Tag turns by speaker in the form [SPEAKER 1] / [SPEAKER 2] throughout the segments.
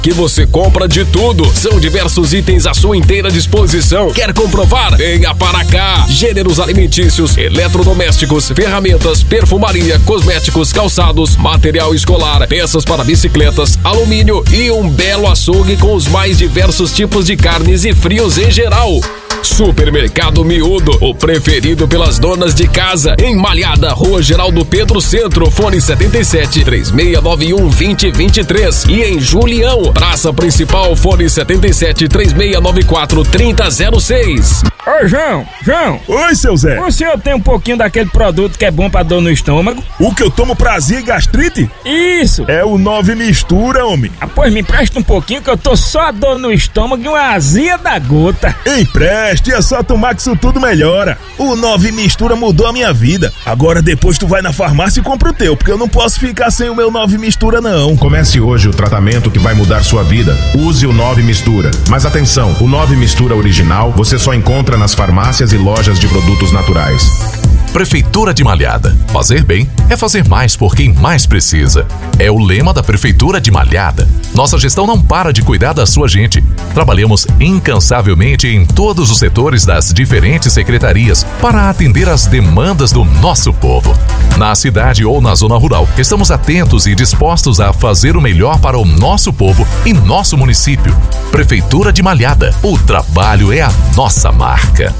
[SPEAKER 1] que você compra de tudo. São diversos itens à sua inteira disposição. Quer comprovar? Venha para cá. Gêneros alimentícios, eletrodomésticos, ferramentas, perfumaria, cosméticos, calçados, material escolar, peças para bicicletas, alumínio e um belo açougue com os mais diversos tipos de carnes e frios em geral. Supermercado Miúdo, o preferido pelas donas de casa, em Malhada, Rua Geraldo Pedro Centro, fone 77 3691 2023, e em Julião, Praça Principal, fone 77 3694 3006.
[SPEAKER 2] Ô João.
[SPEAKER 3] Oi, seu Zé.
[SPEAKER 2] O senhor tem um pouquinho daquele produto que é bom pra dor no estômago?
[SPEAKER 3] O que eu tomo pra azia e gastrite?
[SPEAKER 2] Isso.
[SPEAKER 3] É o 9 Mistura, homem.
[SPEAKER 2] Pois me empresta um pouquinho que eu tô só dor no estômago e uma azia da gota.
[SPEAKER 3] Empreste, é só tomar que isso tudo melhora. O 9 Mistura mudou a minha vida. Agora depois tu vai na farmácia e compra o teu, porque eu não posso ficar sem o meu 9 Mistura não.
[SPEAKER 4] Comece hoje o tratamento que vai mudar sua vida. Use o 9 Mistura. Mas atenção, o 9 Mistura original você só encontra nas farmácias e lojas de produtos naturais.
[SPEAKER 5] Prefeitura de Malhada. Fazer bem é fazer mais por quem mais precisa. É o lema da Prefeitura de Malhada. Nossa gestão não para de cuidar da sua gente. Trabalhamos incansavelmente em todos os setores das diferentes secretarias para atender às demandas do nosso povo. Na cidade ou na zona rural, estamos atentos e dispostos a fazer o melhor para o nosso povo e nosso município. Prefeitura de Malhada. O trabalho é a nossa marca.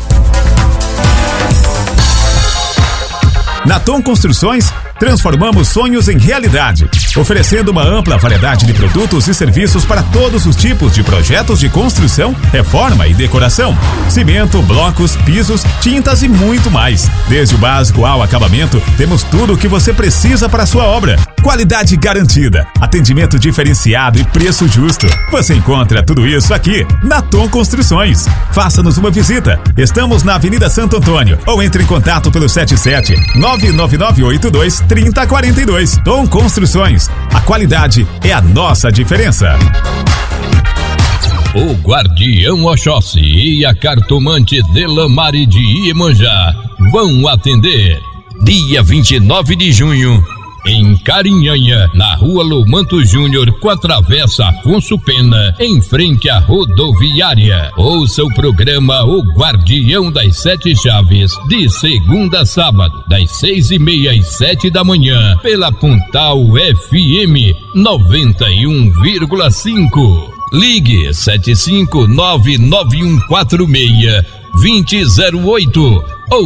[SPEAKER 6] Na Tom Construções, transformamos sonhos em realidade, oferecendo uma ampla variedade de produtos e serviços para todos os tipos de projetos de construção, reforma e decoração. Cimento, blocos, pisos, tintas e muito mais. Desde o básico ao acabamento, temos tudo o que você precisa para a sua obra. Qualidade garantida, atendimento diferenciado e preço justo. Você encontra tudo isso aqui na Tom Construções. Faça-nos uma visita. Estamos na Avenida Santo Antônio ou entre em contato pelo 77 99982 3042. Tom Construções. A qualidade é a nossa diferença.
[SPEAKER 7] O Guardião Oxóssi e a cartomante Delamare de Iemanjá vão atender dia 29 de junho em Carinhanha, na Rua Lomanto Júnior, com a Travessa Afonso Pena, em frente à rodoviária. Ouça o programa O Guardião das Sete Chaves, de segunda a sábado, das 6:30 às 7 da manhã, pela Puntal FM 91,5. Ligue 7599146-2008 ou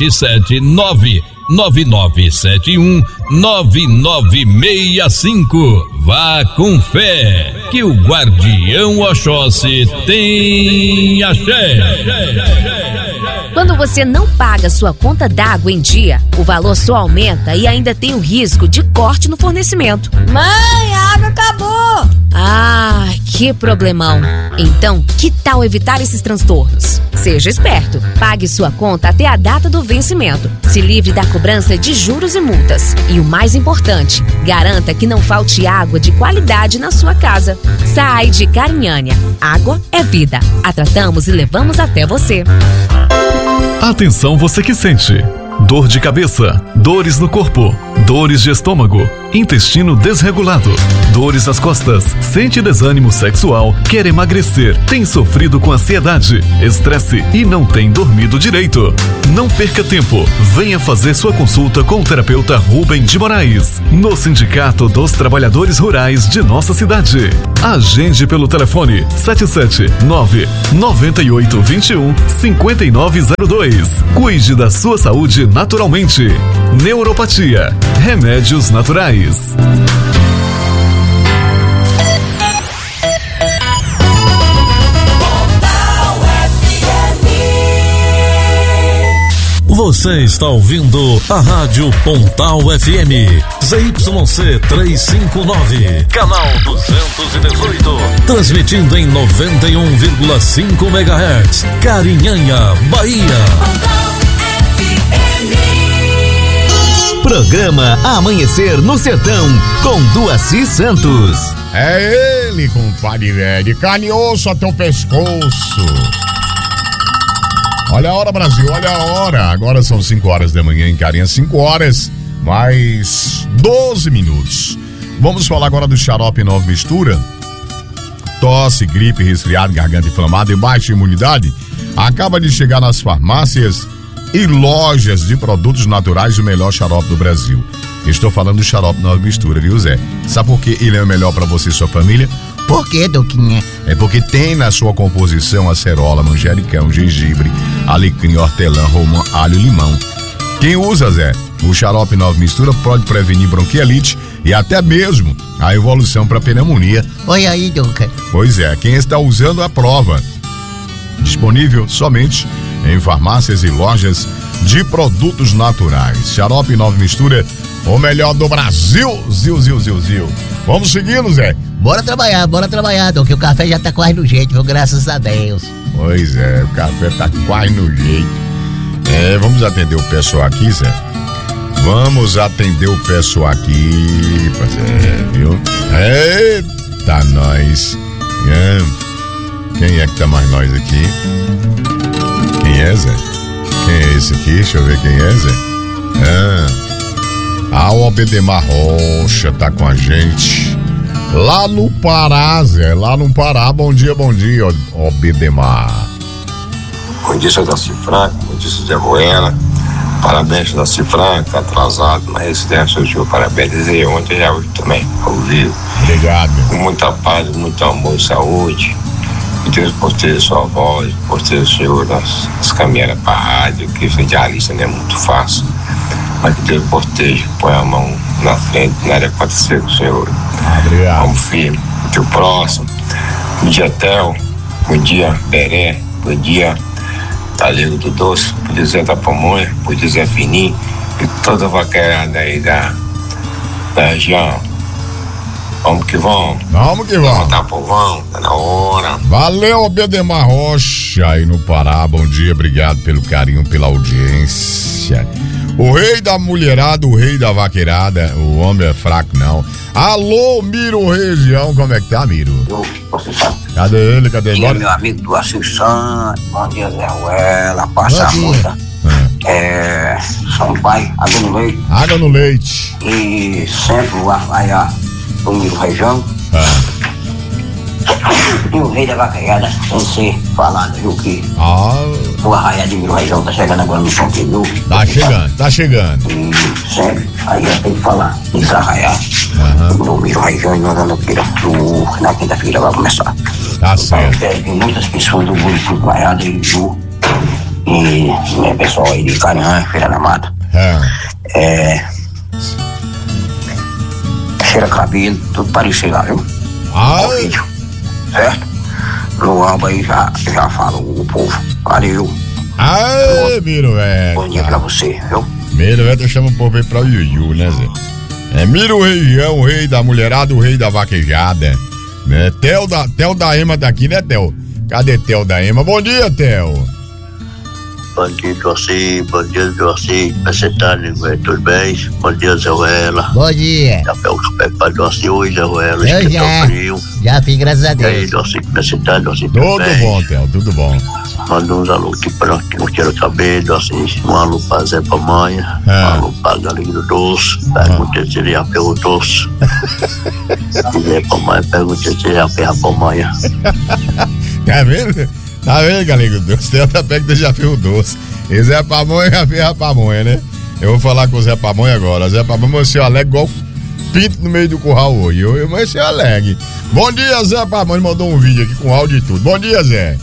[SPEAKER 7] 779-9971-9965. Vá com fé, que o Guardião Oxóssi tem axé.
[SPEAKER 8] Quando você não paga sua conta d'água em dia, o valor só aumenta e ainda tem o risco de corte no fornecimento.
[SPEAKER 9] Mãe, a água acabou!
[SPEAKER 8] Ah, que problemão. Então, que tal evitar esses transtornos? Seja esperto. Pague sua conta até a data do vencimento. Se livre da cobrança de juros e multas. E o mais importante, garanta que não falte água de qualidade na sua casa. Sai de Carinhanha. Água é vida. A tratamos e levamos até você.
[SPEAKER 10] Atenção, você que sente dor de cabeça, dores no corpo, dores de estômago, intestino desregulado, dores nas costas, sente desânimo sexual, quer emagrecer, tem sofrido com ansiedade, estresse e não tem dormido direito. Não perca tempo, venha fazer sua consulta com o terapeuta Rubem de Moraes, no Sindicato dos Trabalhadores Rurais de nossa cidade. Agende pelo telefone 779-9821-5902. Cuide da sua saúde naturalmente. Neuropatia, remédios naturais.
[SPEAKER 11] Você está ouvindo a Rádio Pontal FM, ZYC 359, canal 218, transmitindo em 91,5 MHz, Carinhanha, Bahia.
[SPEAKER 12] Programa Amanhecer no Sertão, com Duaci Santos.
[SPEAKER 13] É ele, compadre velho, carne e osso até o pescoço. Olha a hora, Brasil, olha a hora. Agora são 5 horas da manhã em Carinha, 5 horas mais 12 minutos. Vamos falar agora do xarope Nova Mistura. tosse, gripe, resfriado, garganta inflamada e baixa imunidade, acaba de chegar nas farmácias e lojas de produtos naturais o melhor xarope do Brasil. Estou falando do xarope Nova Mistura, viu, Zé? Sabe por que ele é o melhor para você e sua família?
[SPEAKER 14] Por que, Douquinha?
[SPEAKER 13] É porque tem na sua composição acerola, manjericão, gengibre, alecrim, hortelã, romã, alho e limão. Quem usa, Zé, o xarope Nova Mistura pode prevenir bronquiolite e até mesmo a evolução para pneumonia.
[SPEAKER 14] Olha aí, Douca.
[SPEAKER 13] Pois é, quem está usando a prova. Disponível somente em farmácias e lojas de produtos naturais. Xarope Nova Mistura, o melhor do Brasil. Zil. Vamos seguindo, Zé?
[SPEAKER 14] Bora trabalhar, Dom, que o café já tá quase no jeito, viu? Graças a Deus.
[SPEAKER 13] Pois é, o café tá quase no jeito. Vamos atender o pessoal aqui, Zé? Vamos atender o pessoal aqui, viu? Eita, nós. Quem é que tá mais nós aqui? Quem é, Zé? Quem é esse aqui? Deixa eu ver quem é, Zé. O Obedemar Rocha tá com a gente. Lá no Pará, Zé. Lá no Pará. Bom dia, Obedemar.
[SPEAKER 15] Bom dia, seu Daci Franco. Bom dia, seu Zé Ruela. Parabéns, Daci Franco. Tá atrasado na residência. Eu parabenizei ontem e hoje também, ao vivo.
[SPEAKER 13] Obrigado.
[SPEAKER 15] Com muita paz, muito amor e saúde. Que Deus proteja sua voz, proteja o senhor nas caminhadas para a rádio, que ser diarista não é muito fácil. Mas que Deus proteja, põe a mão na frente, nada acontecer com o senhor.
[SPEAKER 13] Obrigado.
[SPEAKER 15] Vamos firme. Até o próximo. Bom dia, Theo. Bom dia, Beré. Bom dia, Talego do Doce. Bom dia, Zé da Pamonha. Bom dia, Zé Fininho. E toda a vaqueirada aí da região. Vamos que vamos.
[SPEAKER 13] Vamos que vamos.
[SPEAKER 15] Tá povão, tá na hora.
[SPEAKER 13] Valeu, Obedemar Rocha aí no Pará. Bom dia, obrigado pelo carinho, pela audiência. O rei da mulherada, o rei da vaqueirada, o homem é fraco não. Alô, Miro Região, como é que tá, Miro? Cadê ele?
[SPEAKER 16] Bom dia, meu amigo do Assis Santos. Bom dia, Zé Ruela. Passa a moça. São Pai, água no leite.
[SPEAKER 13] Água no leite.
[SPEAKER 16] E sempre o arraiá do Miro Região. E o rei da vaqueirada, sem ser falado, viu, que o arraiá de Miro Região tá chegando agora no São Pedro.
[SPEAKER 13] Tá chegando.
[SPEAKER 16] E sempre, aí eu tenho que falar desse arraiá do Miro Região e mandando queira na quinta-feira vai começar.
[SPEAKER 13] Tá certo.
[SPEAKER 16] Tem muitas pessoas do município do Guaiada e Ju. E pessoal aí de Carinhã, Feira da Mata. Cheira cabelo, tudo parecido lá, viu? Vídeo, certo? No álbum aí já fala o povo. Valeu.
[SPEAKER 13] Miro, velho.
[SPEAKER 16] Bom dia pra você, viu?
[SPEAKER 13] Miro, velho, chama o povo aí pra Yuyu, né, Zé? Miro Região, o rei da mulherada, o rei da vaquejada. Né? Theo da Ema daqui, né, Theo? Cadê Theo da Ema? Bom dia, Theo.
[SPEAKER 17] Bom dia, Doci. Bom dia, Doci. Você tá, velho? Tudo bem? Bom dia, Zé Ruela.
[SPEAKER 14] Bom dia.
[SPEAKER 17] Já pegou o café pra Doci hoje, Zé Ruela.
[SPEAKER 14] Eu já. Já fiz, graças a Deus.
[SPEAKER 17] E aí, Doci, você tá, Doci?
[SPEAKER 13] Tudo bom, Theo, tudo bom.
[SPEAKER 17] Manda uns alô aqui pra nós que não quero cabelo, Doci. Um alô pra Zé Pamonha. Um alô pra Galinha do Doce. Pergunta se ele já pegou o doce. Zé Pamonha, pergunta se ele já pegou a pamonha.
[SPEAKER 13] Tá vendo? Tá vendo, Galinha do Doce? Tem outra pega que já fez o doce. E Zé Pamonha já fez a pamonha, né? Eu vou falar com o Zé Pamonha agora. Zé Pamonha, você alegre igual pinto no meio do curral hoje. Eu você alegre. Bom dia, Zé Pamonha. Mandou um vídeo aqui com áudio e tudo. Bom dia, Zé.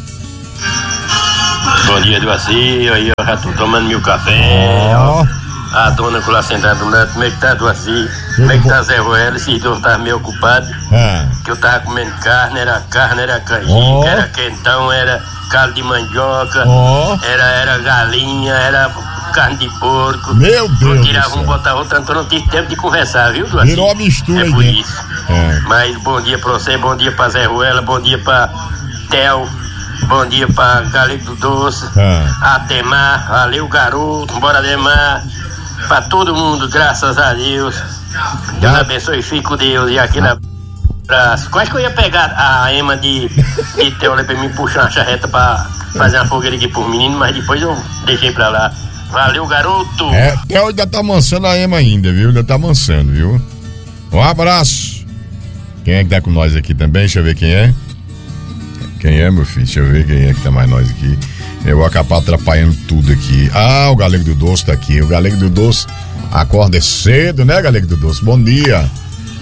[SPEAKER 18] Bom dia, Duaci. Aí eu já tô tomando meu café. A dona com lá sentada do lado, como é que tá, Duaci? Como é que tá, Zé Ruela? Esses dois estavam meio ocupados. Que eu tava comendo carne, era canjica, era quentão, era caldo de mandioca, era galinha, era carne de porco.
[SPEAKER 13] Meu Deus!
[SPEAKER 18] Eu tirava um, botava outro, então não tive tempo de conversar, viu, Duaci?
[SPEAKER 13] Virou uma mistura aí.
[SPEAKER 18] É por isso. Mas bom dia pra você, bom dia pra Zé Ruela, bom dia pra Theo. Bom dia pra Galinha do Doce, Ademar, valeu garoto, bora Ademar, pra todo mundo, graças a Deus. Deus abençoe, fique com Deus. E aqui na braço. Quase que eu ia pegar a Ema de Theo pra mim puxar uma charreta pra fazer uma fogueira aqui por menino, mas depois eu deixei pra lá. Valeu, garoto.
[SPEAKER 13] Theo ainda tá amansando a Ema ainda, viu? Ainda tá amansando, viu? Um abraço. Quem é que tá com nós aqui também? Deixa eu ver quem é. Quem é, meu filho? Deixa eu ver quem é que tá mais nós aqui. Eu vou acabar atrapalhando tudo aqui. O Galego do Doce tá aqui. O Galego do Doce acorda cedo, né, Galego do Doce? Bom dia.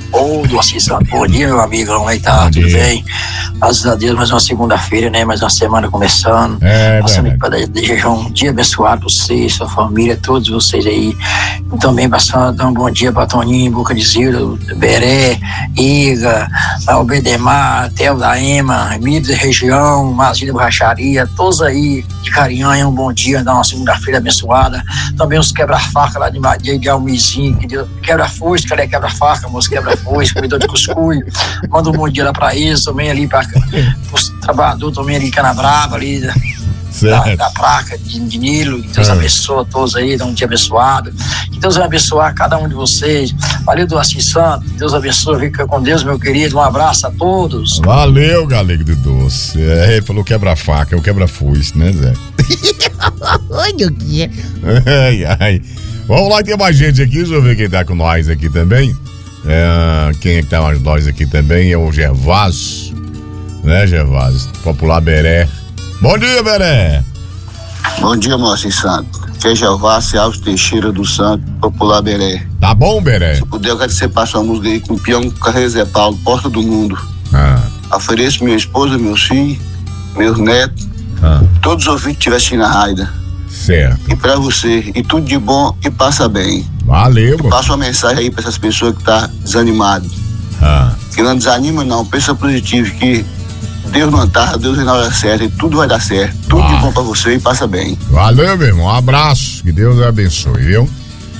[SPEAKER 19] Bom dia, meu amigo. Como é que tá? Tudo bem? Graças a Deus, mais uma segunda-feira, né? Mais uma semana começando. Passando aqui para desejar um dia abençoado pra você, sua família, todos vocês aí. E também passando, dar um bom dia pra Toninho, Boca de Ziro, Beré, Iga, Albedemar, Theo da Ema, Mídia da região, Mazinha da Borracharia, todos aí de Carinhanha, um bom dia, dar uma segunda-feira abençoada. Também os quebra-faca lá de Almizinho, que quebra-foice, cadê quebra-faca, moço, quebra-foice, comedor de cuscuz. Manda um bom dia lá pra eles, também ali para os trabalhadores, também ali em Canabrava, ali da placa de Nilo. Que Deus abençoe a todos aí, dá um dia abençoado. Que Deus vai abençoar cada um de vocês. Valeu, do Assis Santo. Que Deus abençoe, fica com Deus, meu querido. Um abraço a todos.
[SPEAKER 13] Valeu, Galego do Doce. Ele falou quebra-faca, é o quebra-foice, né, Zé?
[SPEAKER 14] Olha o que é.
[SPEAKER 13] Ai. Vamos lá, tem mais gente aqui. Deixa eu ver quem tá com nós aqui também. Quem é que tá mais nós aqui também é o Gervásio, né, Gervásio? Popular Beré. Bom dia, Beré.
[SPEAKER 17] Bom dia, moço Santo. Que é Gervásio Alves Teixeira do Santo, Popular Beré.
[SPEAKER 13] Tá bom, Beré?
[SPEAKER 17] Se puder, eu quero que você passe uma música aí com o peão Carreira Zé Paulo, Porta do Mundo. Ofereço minha esposa, meus filhos, meus netos, todos os ouvintes que estiverem assistindo a Raida.
[SPEAKER 13] Certo.
[SPEAKER 17] E pra você, e tudo de bom e passa bem.
[SPEAKER 13] Valeu, mano.
[SPEAKER 17] Passa uma mensagem aí pra essas pessoas que tá desanimado. Que não desanima não, pensa positivo, que Deus não tá, Deus vem na hora certa e tudo vai dar certo. Tudo de bom pra você e passa bem.
[SPEAKER 13] Valeu, meu irmão, um abraço, que Deus abençoe, viu?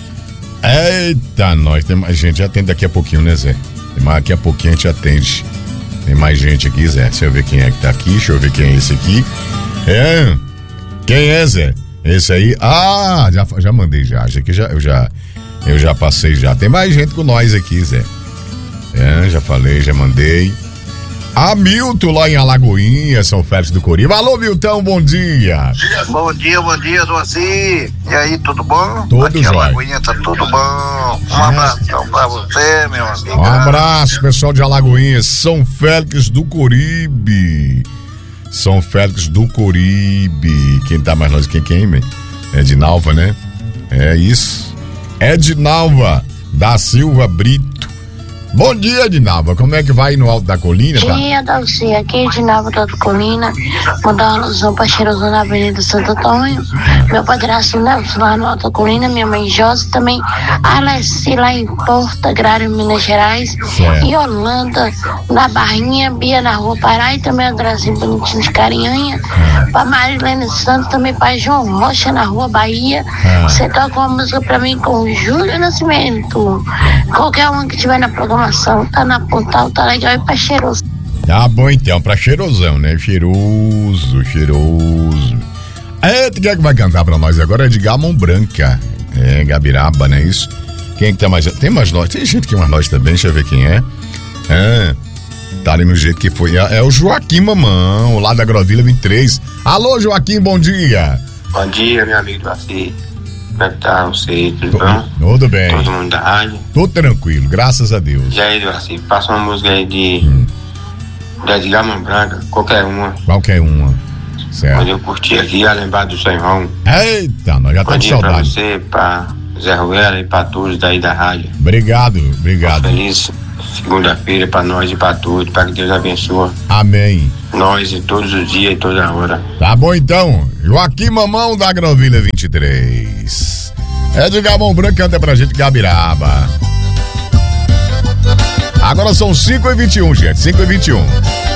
[SPEAKER 13] Eita, nós tem mais gente, atende daqui a pouquinho, né, Zé? Daqui a pouquinho a gente atende. Tem mais gente aqui, Zé. Deixa eu ver quem é que tá aqui, deixa eu ver quem é esse aqui. Quem é, Zé? Esse aí, já mandei já, acho que eu já passei já. Tem mais gente com nós aqui, Zé. Já falei, já mandei. Milton lá em Alagoinha, São Félix do Coriba. Alô, Milton, bom dia.
[SPEAKER 20] Bom dia, Doaci. E aí, tudo bom?
[SPEAKER 13] Tudo
[SPEAKER 20] aqui em
[SPEAKER 13] jóia.
[SPEAKER 20] Alagoinha tá tudo bom. Um abração pra você, meu amigo.
[SPEAKER 13] Um abraço, pessoal de Alagoinha, São Félix do Coribe. São Félix do Coribe. Quem tá mais nós? Quem, man? Edinalva, né? É isso. Edinalva da Silva Brito. Bom dia, Edinalva. Como é que vai no Alto da Colina?
[SPEAKER 21] Bom dia, Dalci. Aqui é Edinalva do Alto da Colina. Mandar uma alusão pra Cheirosão na Avenida Santo Antônio. Meu padrasto Nelson lá no Alto da Colina. Minha mãe Josi também. Alessi lá em Porto Agrário, Minas Gerais. E Holanda na Barrinha. Bia na Rua Pará. E também Andrezinho Bonitinho de Carinhanha. Pra Marilene Santos. Também pra João Rocha na Rua Bahia. Você toca uma música pra mim com Júlio Nascimento. Qualquer um que tiver na programação. Tá na Pontal, tá legal e pra Cheiroso.
[SPEAKER 13] Tá bom então, pra Cheirosão, né? Cheiroso. Tu quer que vai cantar pra nós agora? É de Gamão Branca. Gabiraba, não é isso? Quem é que tá mais? Tem mais nós, tem gente que mais nós também, deixa eu ver quem é. Tá ali no jeito que foi. É o Joaquim Mamão, lá da Agrovila 23. Alô, Joaquim, bom dia.
[SPEAKER 18] Bom dia, meu amigo Doaci. Como é que tá você? Tudo bom?
[SPEAKER 13] Tudo bem.
[SPEAKER 18] Todo mundo da rádio?
[SPEAKER 13] Tudo tranquilo, graças a Deus.
[SPEAKER 18] E aí, Doaci, passa uma música aí de Gamão Branca, qualquer uma.
[SPEAKER 13] Qualquer uma, certo.
[SPEAKER 18] Quando eu curti aqui, a lembrar do seu irmão.
[SPEAKER 13] Eita, nós já estamos com saudade.
[SPEAKER 18] Pra você, pra Zé Ruela e pra todos daí da rádio.
[SPEAKER 13] Obrigado.
[SPEAKER 18] Feliz segunda-feira pra nós e pra todos, pra que Deus abençoe.
[SPEAKER 13] Amém.
[SPEAKER 18] Nós e todos os dias e toda hora.
[SPEAKER 13] Tá bom então, Joaquim Mamão da Agrovilha 23. É de Gamão Branco, canta pra gente Gabiraba. Agora são 5h21, gente, 5h21.